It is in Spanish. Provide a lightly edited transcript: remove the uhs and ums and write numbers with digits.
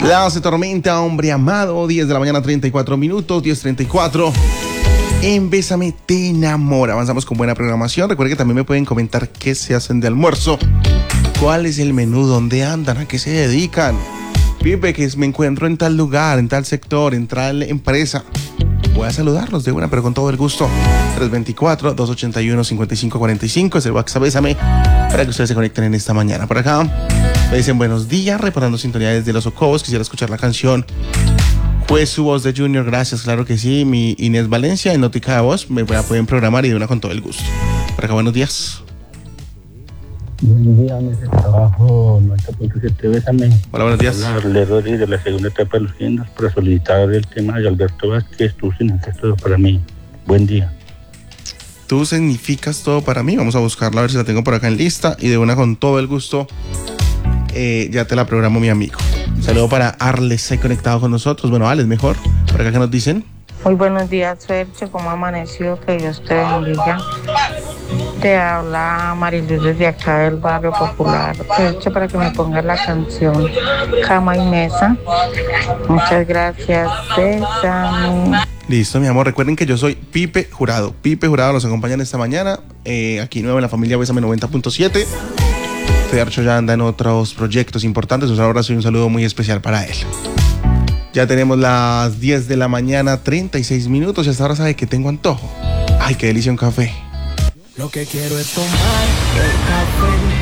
La hace tormenta, hombre amado, 10 de la mañana, 34 minutos, 10:34. En Bésame te enamora. Avanzamos con buena programación. Recuerden que también me pueden comentar qué se hacen de almuerzo. ¿Cuál es el menú? ¿Dónde andan? ¿A qué se dedican? Pipe, que me encuentro en tal lugar, en tal sector, en tal empresa. Voy a saludarlos de una, pero con todo el gusto. 324-281-5545 es el WhatsApp Bésame para que ustedes se conecten en esta mañana. Por acá me dicen buenos días, reparando sintonía desde Los Ocobos. Quisiera escuchar la canción Fue su voz de Junior. Gracias, claro que sí. Mi Inés Valencia en Nótica de Voz. Me pueden programar y de una con todo el gusto. Por acá, buenos días. Buen día, en ese trabajo 90.7 Bésame. Hola, buenos días. Le doy de la segunda etapa de los Guindos para solicitar el tema de Alberto Vázquez. Tú significas todo para mí. Buen día. Tú significas todo para mí. Vamos a buscarla a ver si la tengo por acá en lista y de una con todo el gusto. Ya te la programo, mi amigo. Un saludo para Arles, ahí conectado con nosotros. Bueno, Alex, mejor. Por acá, ¿qué nos dicen? Muy buenos días, Sergio. ¿Cómo amaneció? Que Dios te bendiga. Te habla Mariluz desde acá del barrio popular. Sergio, para que me pongas la canción Cama y Mesa. Muchas gracias. Bésame. Listo, mi amor. Recuerden que yo soy Pipe Jurado. Pipe Jurado nos acompañan esta mañana. Aquí nuevo en la familia Bésame 90.7. Fercho ya anda en otros proyectos importantes. Un abrazo y un saludo muy especial para él. Ya tenemos las 10 de la mañana, 36 minutos. Y hasta ahora sabe que tengo antojo. Ay, qué delicia un café. Lo que quiero es tomar el café.